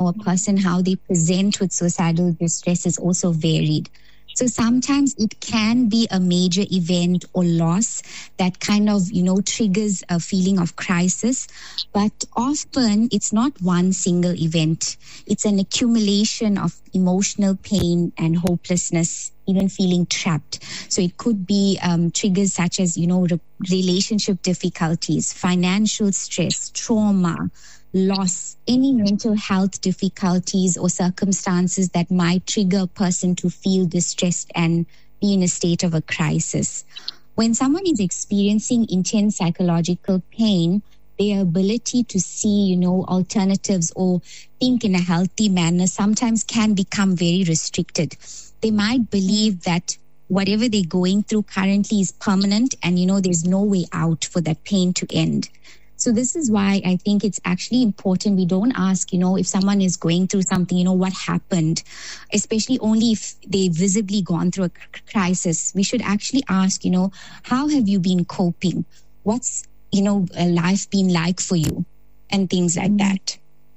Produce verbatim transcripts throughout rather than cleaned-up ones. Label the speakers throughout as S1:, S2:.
S1: or a person, how they present with suicidal distress is also varied. So sometimes it can be a major event or loss that kind of, you know, triggers a feeling of crisis. But often it's not one single event. It's an accumulation of emotional pain and hopelessness, even feeling trapped. So it could be um, triggers such as, you know, re- relationship difficulties, financial stress, trauma, loss, any mental health difficulties or circumstances that might trigger a person to feel distressed and be in a state of a crisis. When someone is experiencing intense psychological pain, their ability to see, you know, alternatives or think in a healthy manner sometimes can become very restricted. They might believe that whatever they're going through currently is permanent and, you know, there's no way out for that pain to end. So this is why I think it's actually important we don't ask, you know, if someone is going through something, you know, what happened, especially only if they've visibly gone through a crisis. We should actually ask, you know, how have you been coping? What's, you know, a life been like for you? And things like that.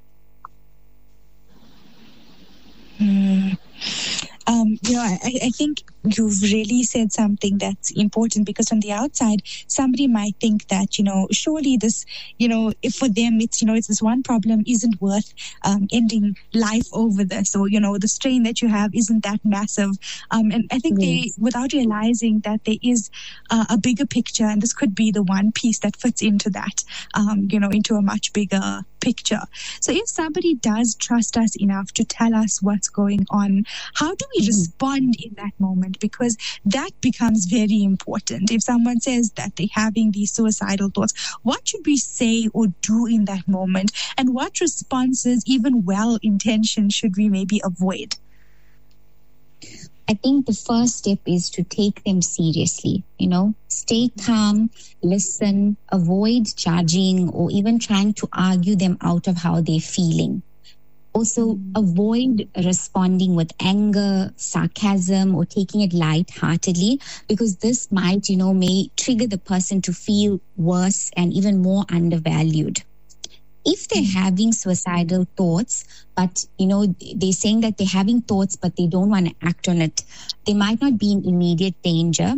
S2: Mm. Um, you know, I, I think you've really said something that's important, because on the outside, somebody might think that, you know, surely this, you know, if for them it's, you know, it's this one problem isn't worth um, ending life over this, or, you know, the strain that you have isn't that massive. Um, and I think yes. they, without realizing that there is uh, a bigger picture, and this could be the one piece that fits into that, um, you know, into a much bigger picture. So if somebody does trust us enough to tell us what's going on, how do we respond in that moment? Because that becomes very important. If someone says that they're having these suicidal thoughts, what should we say or do in that moment? And what responses, even well-intentioned, should we maybe avoid?
S1: I think the first step is to take them seriously, you know, stay calm, listen, avoid judging or even trying to argue them out of how they're feeling. Also, avoid responding with anger, sarcasm, or taking it lightheartedly, because this might, you know, may trigger the person to feel worse and even more undervalued. If they're having suicidal thoughts, but, you know, they're saying that they're having thoughts, but they don't want to act on it, they might not be in immediate danger,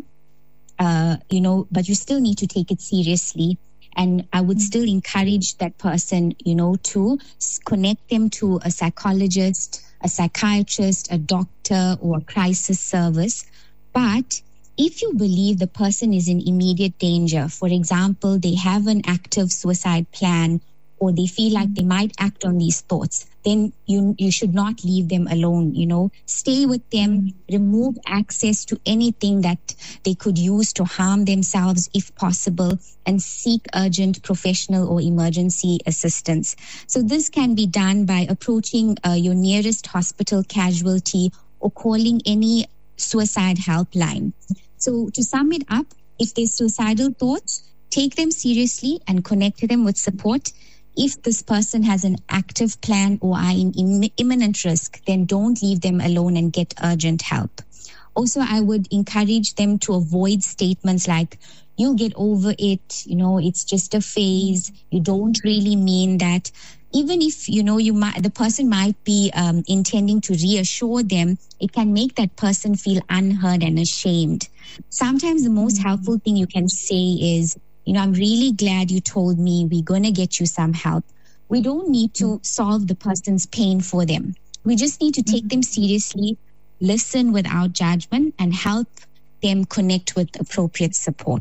S1: uh, you know, but you still need to take it seriously. And I would still encourage that person, you know, to connect them to a psychologist, a psychiatrist, a doctor, or a crisis service. But if you believe the person is in immediate danger, for example, they have an active suicide plan, or they feel like they might act on these thoughts, then you you should not leave them alone, you know. Stay with them, remove access to anything that they could use to harm themselves if possible, and seek urgent professional or emergency assistance. So this can be done by approaching uh, your nearest hospital casualty or calling any suicide helpline. So to sum it up, if there's suicidal thoughts, take them seriously and connect them with support. If this person has an active plan or are in, in imminent risk, then don't leave them alone and get urgent help. Also, I would encourage them to avoid statements like, you'll get over it, you know, it's just a phase, you don't really mean that. Even if, you know, you might, the person might be um, intending to reassure them, it can make that person feel unheard and ashamed. Sometimes the most helpful thing you can say is, you know, I'm really glad you told me, we're going to get you some help. We don't need to solve the person's pain for them. We just need to take them seriously, listen without judgment, and help them connect with appropriate support.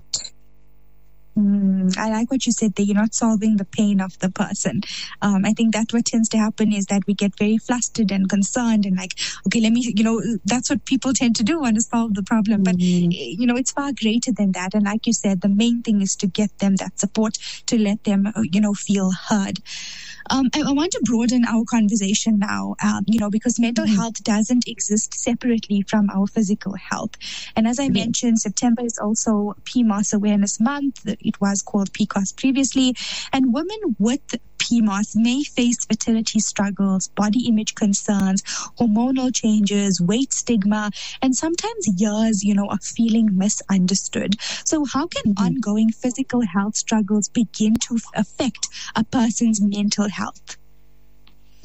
S2: Mm, I like what you said there. You're not solving the pain of the person. Um, I think that what tends to happen is that we get very flustered and concerned and like, okay, let me, you know, that's what people tend to do, want to solve the problem. But, mm-hmm. you know, it's far greater than that. And like you said, the main thing is to get them that support, to let them, you know, feel heard. Um, I, I want to broaden our conversation now, um, you know, because mental mm-hmm. health doesn't exist separately from our physical health. And as I mm-hmm. mentioned, September is also P M O S Awareness Month. It was called P C O S previously. And women with P M O S may face fertility struggles, body image concerns, hormonal changes, weight stigma, and sometimes years, you know, of feeling misunderstood. So how can mm-hmm. ongoing physical health struggles begin to affect a person's mental health?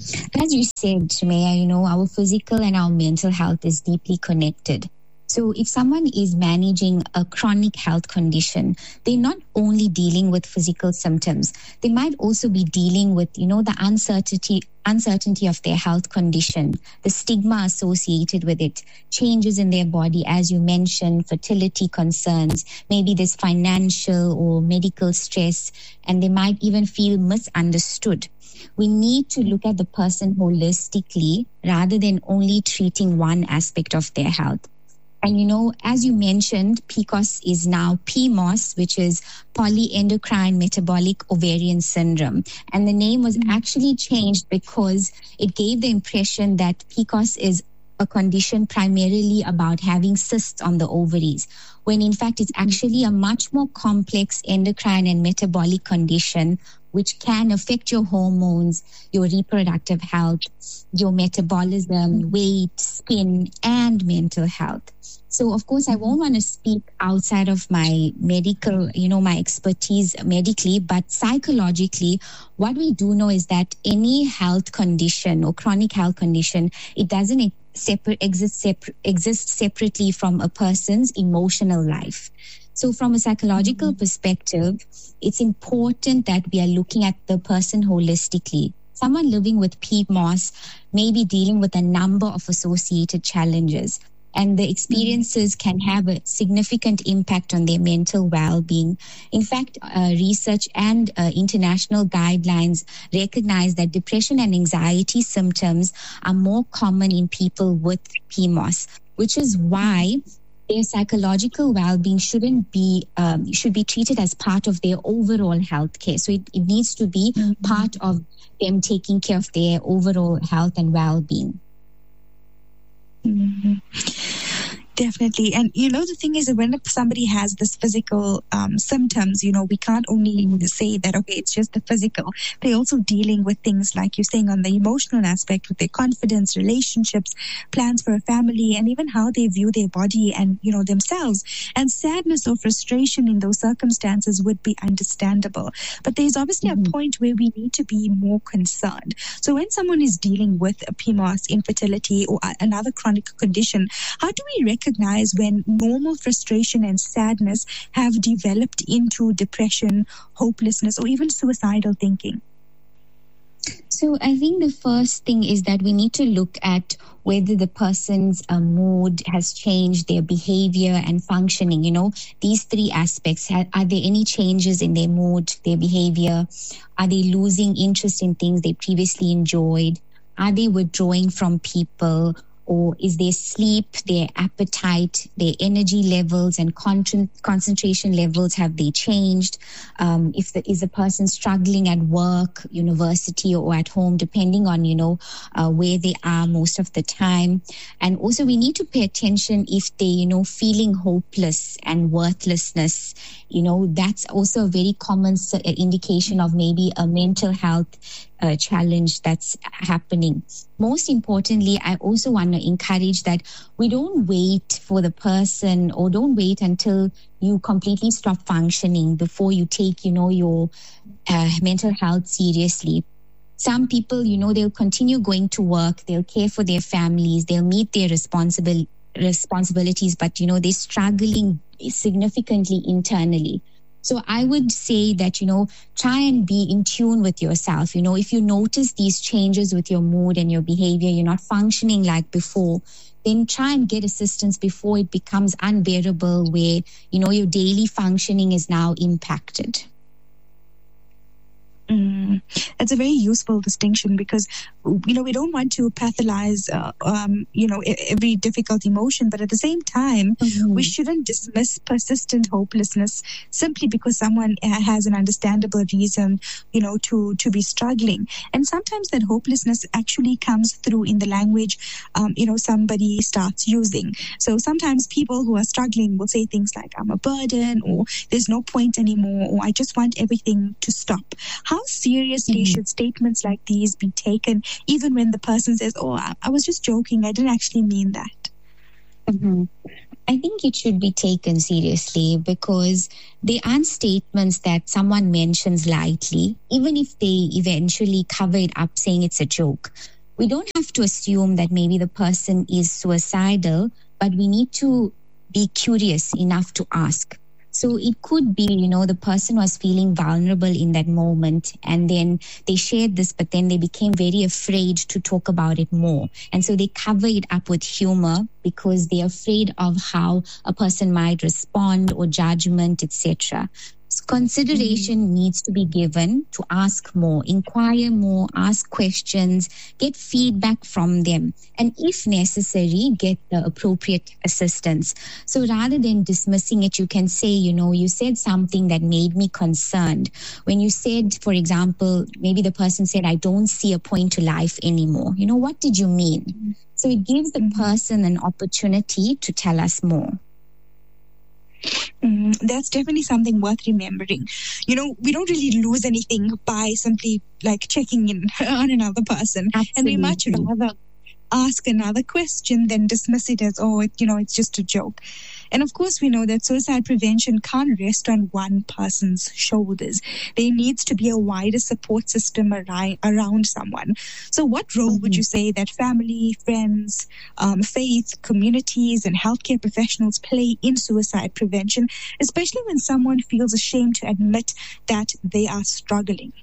S1: As you said, Maya, you know, our physical and our mental health is deeply connected. So if someone is managing a chronic health condition, they're not only dealing with physical symptoms, they might also be dealing with, you know, the uncertainty uncertainty of their health condition, the stigma associated with it, changes in their body, as you mentioned, fertility concerns, maybe there's financial or medical stress, and they might even feel misunderstood. We need to look at the person holistically rather than only treating one aspect of their health. And, you know, as you mentioned, P C O S is now P M O S, which is polyendocrine metabolic ovarian syndrome. And the name was actually changed because it gave the impression that P C O S is a condition primarily about having cysts on the ovaries, when in fact it's actually a much more complex endocrine and metabolic condition which can affect your hormones, your reproductive health, your metabolism, weight, skin, and mental health. So, of course, I won't want to speak outside of my medical, you know, my expertise medically, but psychologically, what we do know is that any health condition or chronic health condition, it doesn't separate, exist, separ- exist separately from a person's emotional life. So from a psychological mm-hmm. perspective, it's important that we are looking at the person holistically. Someone living with P M O S may be dealing with a number of associated challenges, and the experiences can have a significant impact on their mental well-being. In fact, uh, research and uh, international guidelines recognize that depression and anxiety symptoms are more common in people with P M O S, which is why their psychological well-being shouldn't be um, should be treated as part of their overall health care. So it, it needs to be mm-hmm. part of them taking care of their overall health and well-being.
S2: Mm-hmm. Definitely. And, you know, the thing is that when somebody has this physical um, symptoms, you know, we can't only say that, okay, it's just the physical. They're also dealing with things like you're saying on the emotional aspect with their confidence, relationships, plans for a family, and even how they view their body and, you know, themselves. And sadness or frustration in those circumstances would be understandable. But there's obviously mm-hmm. a point where we need to be more concerned. So when someone is dealing with a P M O S, infertility, or another chronic condition, how do we recognize recognize when normal frustration and sadness have developed into depression, hopelessness, or even suicidal thinking?
S1: So I think the first thing is that we need to look at whether the person's uh, mood has changed, their behavior and functioning. You know, these three aspects. Are, are there any changes in their mood, their behavior? Are they losing interest in things they previously enjoyed? Are they withdrawing from people? Or is their sleep, their appetite, their energy levels and con- concentration levels, have they changed? Um, if the, is the person struggling at work, university, or at home, depending on, you know, uh, where they are most of the time. And also we need to pay attention if they, you know, feeling hopeless and worthlessness. You know, that's also a very common indication of maybe a mental health uh, challenge that's happening. Most importantly, I also want to encourage that we don't wait for the person, or don't wait until you completely stop functioning before you take, you know, your uh, mental health seriously. Some people, you know, they'll continue going to work, they'll care for their families, they'll meet their responsible responsibilities, but, you know, they're struggling significantly internally. So I would say that, you know, try and be in tune with yourself. You know, if you notice these changes with your mood and your behavior, you're not functioning like before, then try and get assistance before it becomes unbearable, where, you know, your daily functioning is now impacted.
S2: Mm, that's a very useful distinction, because, you know, we don't want to pathologize, uh, um, you know, every difficult emotion, but at the same time, mm-hmm. we shouldn't dismiss persistent hopelessness simply because someone has an understandable reason, you know, to, to be struggling. And sometimes that hopelessness actually comes through in the language, um, you know, somebody starts using. So sometimes people who are struggling will say things like, I'm a burden, or there's no point anymore, or I just want everything to stop. How seriously mm-hmm. should statements like these be taken, even when the person says, oh, I, I was just joking, I didn't actually mean that?
S1: Mm-hmm. I think it should be taken seriously because they aren't statements that someone mentions lightly, even if they eventually cover it up saying it's a joke. We don't have to assume that maybe the person is suicidal, but we need to be curious enough to ask. So it could be, you know, the person was feeling vulnerable in that moment and then they shared this, but then they became very afraid to talk about it more. And so they cover it up with humor because they're afraid of how a person might respond or judgment, et cetera. Consideration mm-hmm. needs to be given to ask more, inquire more, ask questions, get feedback from them, and if necessary, get the appropriate assistance. So rather than dismissing it, you can say, you know, you said something that made me concerned. When you said, for example, maybe the person said, I don't see a point to life anymore. You know, what did you mean? Mm-hmm. So it gives the person an opportunity to tell us more.
S2: Mm, that's definitely something worth remembering. You know, we don't really lose anything by simply like checking in on another person.
S1: Absolutely.
S2: And we much rather ask another question than dismiss it as, oh, it, you know, it's just a joke. And of course, we know that suicide prevention can't rest on one person's shoulders. There needs to be a wider support system around, around someone. So what role mm-hmm. would you say that family, friends, um, faith, communities, and healthcare professionals play in suicide prevention, especially when someone feels ashamed to admit that they are struggling?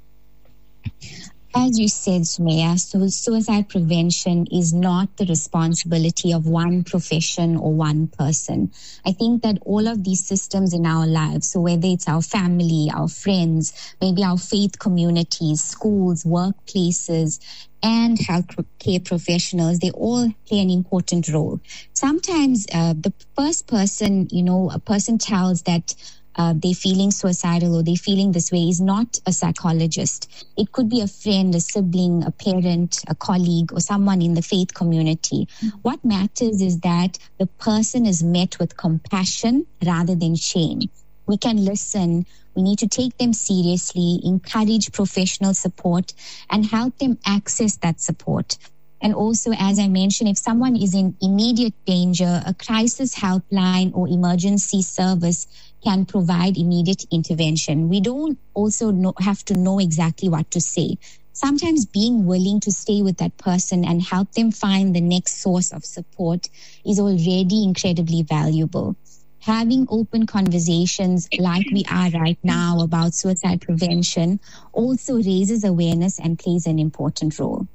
S1: As you said, Sumaya, so suicide prevention is not the responsibility of one profession or one person. I think that all of these systems in our lives, so whether it's our family, our friends, maybe our faith communities, schools, workplaces, and healthcare professionals, they all play an important role. Sometimes uh, the first person, you know, a person tells that Uh, they're feeling suicidal or they're feeling this way is not a psychologist. It could be a friend, a sibling, a parent, a colleague, or someone in the faith community. Mm-hmm. What matters is that the person is met with compassion rather than shame. We can listen. We need to take them seriously, encourage professional support, and help them access that support. And also, as I mentioned, if someone is in immediate danger, a crisis helpline or emergency service can provide immediate intervention. We don't also know, have to know exactly what to say. Sometimes being willing to stay with that person and help them find the next source of support is already incredibly valuable. Having open conversations like we are right now about suicide prevention also raises awareness and plays an important role.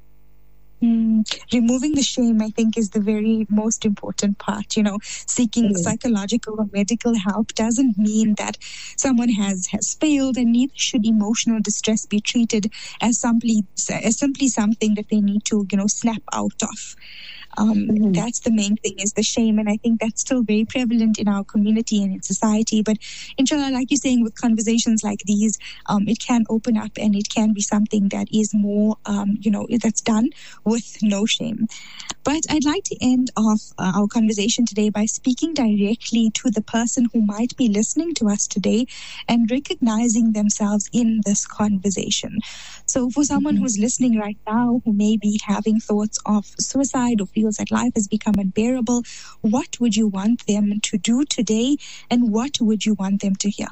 S2: Mm, removing the shame, I think, is the very most important part. You know, seeking mm. psychological or medical help doesn't mean that someone has, has failed, and neither should emotional distress be treated as simply as simply something that they need to, you know, snap out of. Um, mm-hmm. That's the main thing, is the shame. And I think that's still very prevalent in our community and in society. But inshallah, like you're saying, with conversations like these, um, it can open up and it can be something that is more, um, you know, that's done with no shame. But I'd like to end off uh, our conversation today by speaking directly to the person who might be listening to us today and recognizing themselves in this conversation. So for someone mm-hmm. who's listening right now, who may be having thoughts of suicide or feels that life has become unbearable, what would you want them to do today, and what would you want them to hear?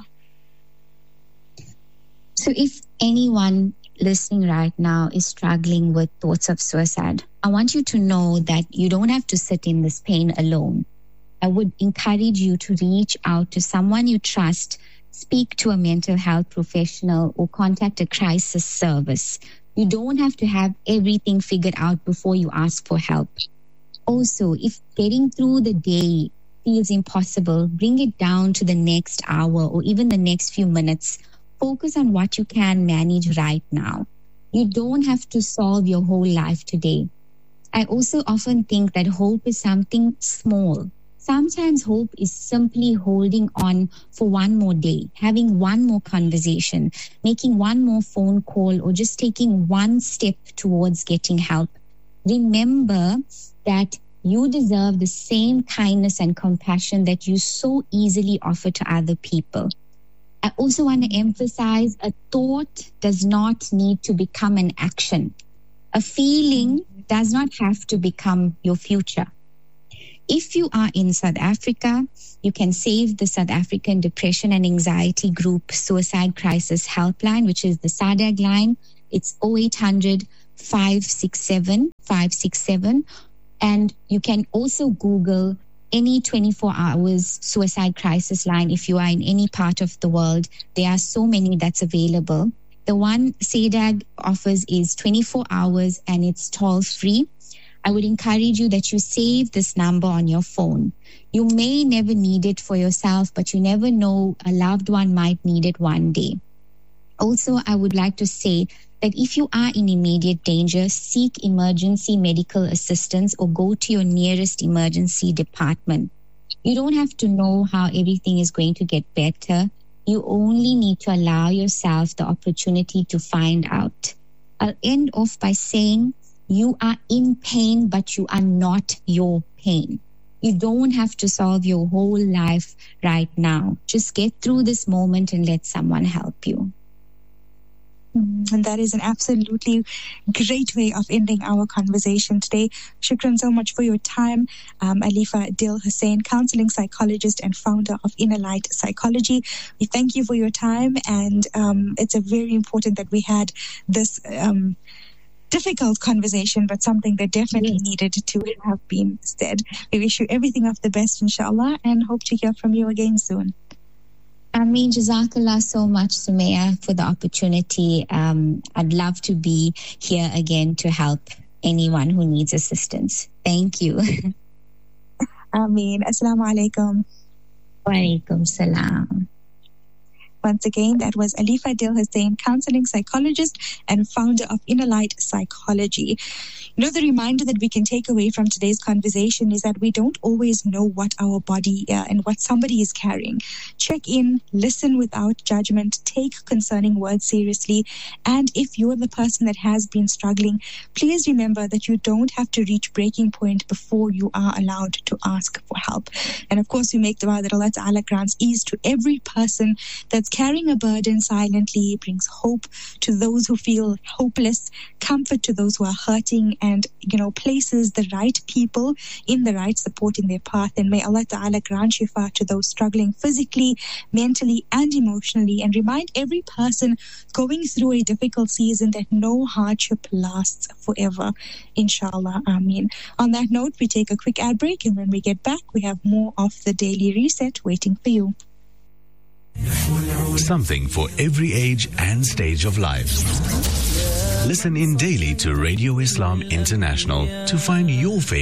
S1: So if anyone listening right now is struggling with thoughts of suicide, I want you to know that you don't have to sit in this pain alone. I would encourage you to reach out to someone you trust, speak to a mental health professional, or contact a crisis service. You don't have to have everything figured out before you ask for help. Also, if getting through the day feels impossible, bring it down to the next hour or even the next few minutes. Focus on what you can manage right now. You don't have to solve your whole life today. I also often think that hope is something small. Sometimes hope is simply holding on for one more day, having one more conversation, making one more phone call, or just taking one step towards getting help. Remember that you deserve the same kindness and compassion that you so easily offer to other people. I also want to emphasize a thought does not need to become an action. A feeling does not have to become your future. If you are in South Africa, you can save the South African Depression and Anxiety Group Suicide Crisis Helpline, which is the SADAG line. It's oh eight hundred, five six seven, five six seven. And you can also Google any twenty-four hours suicide crisis line if you are in any part of the world. There are so many that's available. The one SADAG offers is twenty-four hours and it's toll-free. I would encourage you that you save this number on your phone. You may never need it for yourself, but you never know, a loved one might need it one day. Also, I would like to say that if you are in immediate danger, seek emergency medical assistance or go to your nearest emergency department. You don't have to know how everything is going to get better. You only need to allow yourself the opportunity to find out. I'll end off by saying, you are in pain, but you are not your pain. You don't have to solve your whole life right now. Just get through this moment and let someone help you.
S2: And that is an absolutely great way of ending our conversation today. Shukran so much for your time. Um, Alifa Dil Hussain, counseling psychologist and founder of Inner Light Psychology. We thank you for your time, and um, it's a very important that we had this um, difficult conversation, but something that definitely yes. needed to have been said. We wish you everything of the best, inshallah, and hope to hear from you again soon.
S1: I mean, Jazakallah so much, Sumaya, for the opportunity. Um, I'd love to be here again to help anyone who needs assistance. Thank you.
S2: Ameen. Assalamu alaikum.
S1: Wa alaikum salam.
S2: Once again, that was Alifa Dil Hussain, counseling psychologist and founder of Inner Light Psychology. You know, the reminder that we can take away from today's conversation is that we don't always know what our body uh, and what somebody is carrying. Check in, listen without judgment, take concerning words seriously. And if you're the person that has been struggling, please remember that you don't have to reach breaking point before you are allowed to ask for help. And of course, we make dua that Allah Ta'ala grants ease to every person that's carrying a burden silently, brings hope to those who feel hopeless, comfort to those who are hurting, and, you know, places the right people in the right support in their path. And may Allah Ta'ala grant shifa to those struggling physically, mentally, and emotionally, and remind every person going through a difficult season that no hardship lasts forever. Inshallah. Ameen. On that note, we take a quick ad break, and when we get back, we have more of the Daily Reset waiting for you.
S3: Something for every age and stage of life. Listen in daily to Radio Islam International to find your favorite